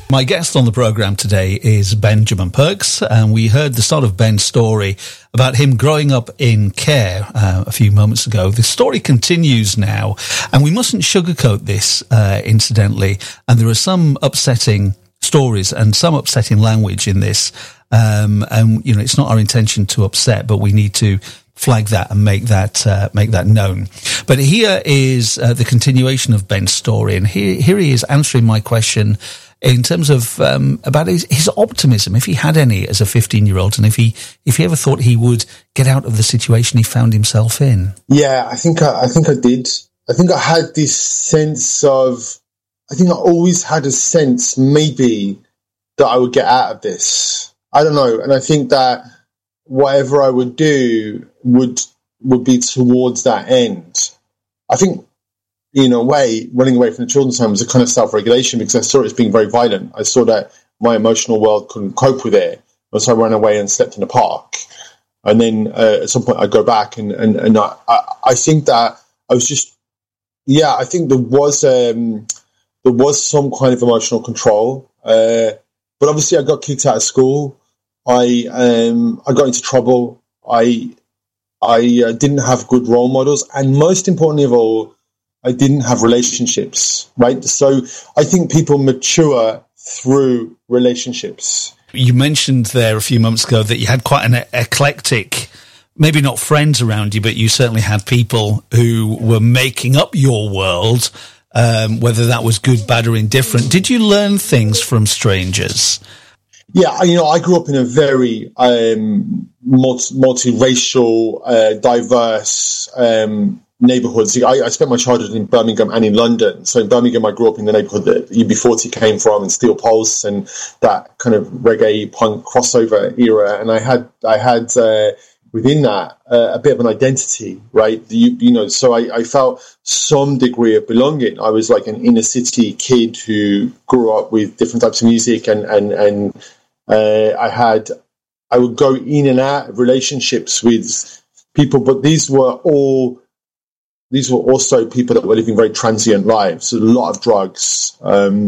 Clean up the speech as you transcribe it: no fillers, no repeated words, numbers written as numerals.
My guest on the programme today is Benjamin Perks, and we heard the start of Ben's story about him growing up in care a few moments ago. The story continues now, and we mustn't sugarcoat this, incidentally, and there are some upsetting stories and some upsetting language in this, and, you know, it's not our intention to upset, but we need to flag that and make that known. But here is the continuation of Ben's story, and here he is answering my question in terms of about his optimism, if he had any as a 15-year-old, and if he ever thought he would get out of the situation he found himself in. Yeah, I think I did. I think I had this sense of, I think I always had a sense maybe that I would get out of this. I don't know, and I think that whatever I would do would be towards that end. I think, in a way, running away from the children's home was a kind of self-regulation because I saw it as being very violent. I saw that my emotional world couldn't cope with it. And so I ran away and slept in the park. And then at some point I'd go back and I think that I was just, yeah, I think there was some kind of emotional control. But obviously I got kicked out of school. I got into trouble. I didn't have good role models. And most importantly of all, I didn't have relationships, right? So I think people mature through relationships. You mentioned there a few moments ago that you had quite an eclectic, maybe not friends around you, but you certainly had people who were making up your world, whether that was good, bad, or indifferent. Did you learn things from strangers? Yeah, you know, I grew up in a very multiracial, diverse neighbourhoods. I spent my childhood in Birmingham and in London. So in Birmingham, I grew up in the neighbourhood that UB40 came from, and Steel Pulse, and that kind of reggae punk crossover era. And I had within that a bit of an identity, right? You know, so I felt some degree of belonging. I was like an inner city kid who grew up with different types of music, and I would go in and out of relationships with people, but these were also people that were living very transient lives, a lot of drugs,